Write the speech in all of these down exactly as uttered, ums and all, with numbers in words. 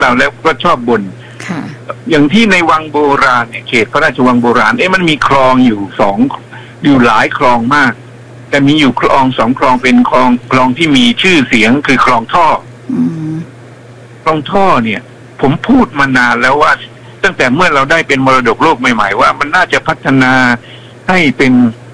เราแล้วก็ชอบบ่นอย่างที่ในวังโบราณเนี่ยเขตพระราชวังโบราณเอ๊ะมันมีคลองอยู่สองอยู่หลายคลองมากแต่มีอยู่คลองสองคลองเป็นคลองคลองที่มีชื่อเสียงคือคลองท่อคลองท่อเนี่ย ผมพูดมานานแล้วว่าตั้งแต่เมื่อเราได้เป็นมรดกโลกใหม่ๆว่ามันน่าจะพัฒนาให้เป็น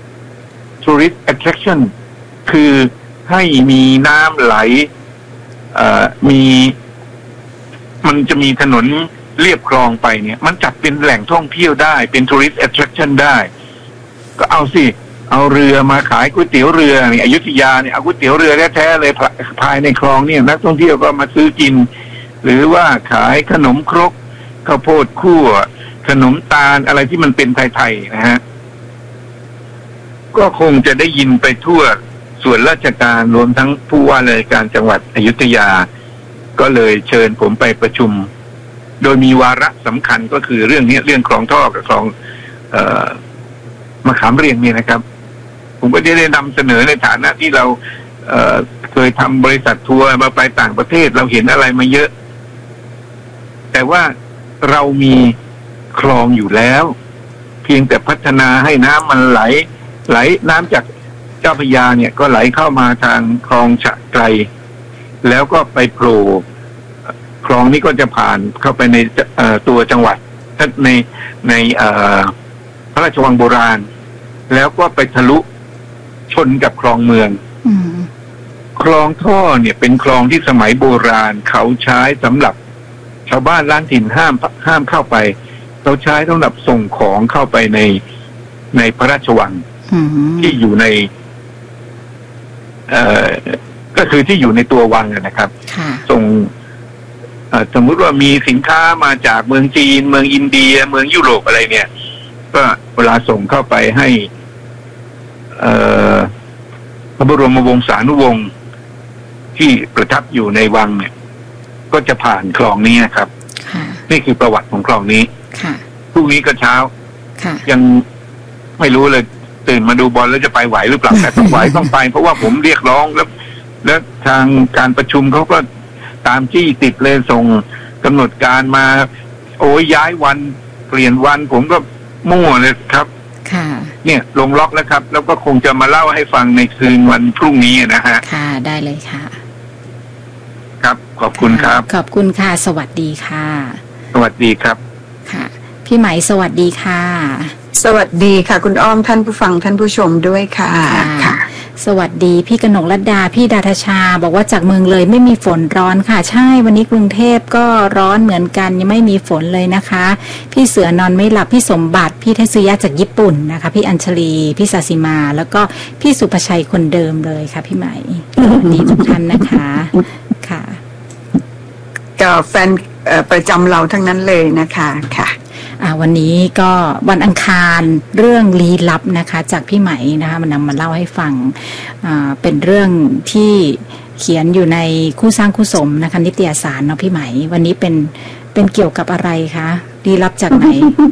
tourist attraction คือให้มีน้ำไหลมีมันจะมีถนนเลียบคลองไปเนี่ยมันจัดเป็นแหล่งท่องเที่ยวได้เป็น tourist attraction ได้ก็เอาสิเอาเรือมาขายก๋วยเตี๋ยวเรือเนี่ยอยุธยาเนี่ยเอาก๋วยเตี๋ยวเรือแท้ๆเลยภายในคลองเนี่ยนักท่องเที่ยวก็มาซื้อกินหรือว่าขายขนมครกข้าวโพดคั่วขนมตาลอะไรที่มันเป็นไทยๆนะฮะก็คงจะได้ยินไปทั่วส่วนราชการรวมทั้งผู้ว่าราชการจังหวัดอยุธยาก็เลยเชิญผมไปประชุมโดยมีวาระสำคัญก็คือเรื่องนี้เรื่องคลองท่อกับคลองเอ่อมะขามเรียงเนี่ยนะครับผมก็ได้นำเสนอในฐานะที่เราเอ่อเคยทำบริษัททัวร์มาไปต่างประเทศเราเห็นอะไรมาเยอะแต่ว่าเรามีคลองอยู่แล้วเพียงแต่พัฒนาให้น้ำมันไหลไหลน้ำจากเจ้าพระยาเนี่ยก็ไหลเข้ามาทางคลองฉะไกลแล้วก็ไปโผล่คลองนี้ก็จะผ่านเข้าไปในตัวจังหวัดในในพระราชวังโบราณแล้วก็ไปทะลุชนกับคลองเมืองคลองท่อเนี่ยเป็นคลองที่สมัยโบราณเขาใช้สำหรับชาวบ้านล้านถิ่นห้ามห้ามเข้าไปเขาใช้สำหรับส่งของเข้าไปในในพระราชวังที่อยู่ในเอ่อก็คือที่อยู่ในตัววังนะครับส่งสมมุติว่ามีสินค้ามาจากเมืองจีนเมืองอินเดียเมืองยุโรปอะไรเนี่ยก็เวลาส่งเข้าไปให้เอ่อพระบรมวงศานุวงศ์ที่ประทับอยู่ในวังเนี่ยก็จะผ่านคลองนี้นะครับนี่คือประวัติของคลองนี้พรุ่งนี้ก็เช้ายังไม่รู้เลยตื่นมาดูบอลแล้วจะไปไหวหรือเปล่าแต่ต้องไหวต้องไปเพราะว่าผมเรียกร้องแล้วแล้วทางการประชุมเขาก็ตามจี้ติดเลยส่งกำหนดการมาโอ้ยย้ายวันเปลี่ยนวันผมก็มั่วเลยครับเนี่ยลงล็อกแล้วครับแล้วก็คงจะมาเล่าให้ฟังในคืนวันพรุ่งนี้นะฮะค่ะได้เลยค่ะครับขอบคุณครับขอบคุณค่ะสวัสดีค่ะสวัสดีครับค่ะพี่ไหมสวัสดีค่ะสวัสดีค่ะคุณอ้อมท่านผู้ฟังท่านผู้ชมด้วยค่ะค่ะสวัสดีพี่กนกรัตดาพี่ดาทชาบอกว่าจากเมืองเลยไม่มีฝนร้อนค่ะใช่วันนี้กรุงเทพก็ร้อนเหมือนกันยังไม่มีฝนเลยนะคะพี่เสือนอนไม่หลับพี่สมบัติพี่เทสุยะจากญี่ปุ่นนะคะพี่อัญชลีพี่ศาสิมาแล้วก็พี่สุภชัยคนเดิมเลยค่ะพี่ใหม่สวัสดีทุกท่านนะคะค่ะก็แฟนประจำเราทั้งนั้นเลยนะคะค่ะวันนี้ก็วันอังคารเรื่องลี้ลับนะคะจากพี่ไหมนะคะมันนำมาเล่าให้ฟังเป็นเรื่องที่เขียนอยู่ในคู่สร้างคู่สมนะคะนิตยสารเนาะพี่ไหมวันนี้เป็นเป็นเกี่ยวกับอะไรคะลี้ลับจากไหน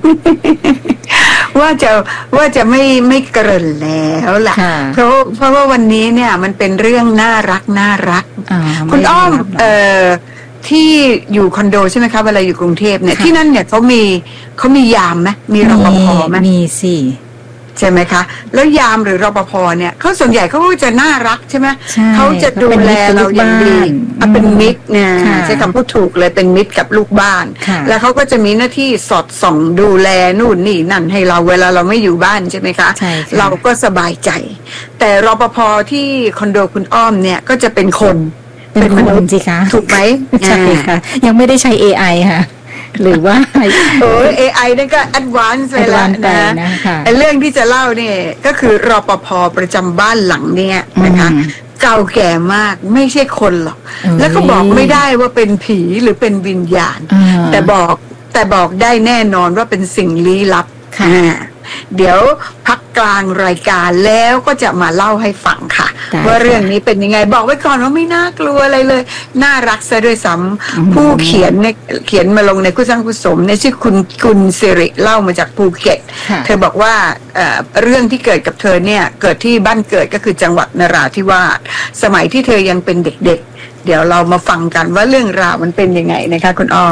ว่าจะว่าจะไม่ไม่เกริ่นแล้วล่ะเพราะเพราะว่าวันนี้เนี่ยมันเป็นเรื่องน่ารักน่ารักคุณอ้อมเอ่อที่อยู่คอนโดใช่ไหมคะเวลาอยู่กรุงเทพเนี่ยที่นั่นเนี่ยเขามีเขามียามไหมมีรปภไหมมีสิใช่ไหมคะแล้วยามหรือรปภเนี่ยเขาส่วนใหญ่เขาก็จะน่ารักใช่ไหมเขาจะดูแลเราอย่างดีเป็นมิตรเนี่ยใช้คำพูดถูกเลยเป็นมิตรกับลูกบ้านแล้วเขาก็จะมีหน้าที่สอดส่องดูแลนู่นนี่นั่นให้เราเวลาเราไม่อยู่บ้านใช่ไหมคะเราก็สบายใจแต่รปภที่คอนโดคุณอ้อมเนี่ยก็จะเป็นคนเป็นคนสิคะถูกไหมใช่ค่ะยังไม่ได้ใช้ เอ ไอ ค่ะหรือว่าโอ้ย เอ ไอ นั่นก็ แอดวานซ์ ไปแล้วนะไอ้เรื่องที่จะเล่าเนี่ยก็คือรปภประจำบ้านหลังเนี่ยนะคะเก่าแก่มากไม่ใช่คนหรอกแล้วก็บอกไม่ได้ว่าเป็นผีหรือเป็นวิญญาณแต่บอกแต่บอกได้แน่นอนว่าเป็นสิ่งลี้ลับค่ะเดี๋ยวพักกลางรายการแล้วก็จะมาเล่าให้ฟังค่ะว่าเรื่องนี้เป็นยังไงบอกไว้ก่อนว่าไม่น่ากลัวอะไรเลยน่ารักซะด้วยซ้ำผู้เขียนเนี่ยเขียนมาลงในคู่สร้างคู่สมในชื่อคุณคุณสิริเล่ามาจากภูเก็ตเธอบอกว่า เอ่อ เรื่องที่เกิดกับเธอเนี่ยเกิดที่บ้านเกิดก็คือจังหวัดนราธิวาสสมัยที่เธอยังเป็นเด็กๆเดี๋ยวเรามาฟังกันว่าเรื่องราวมันเป็นยังไงนะคะคุณอ้อ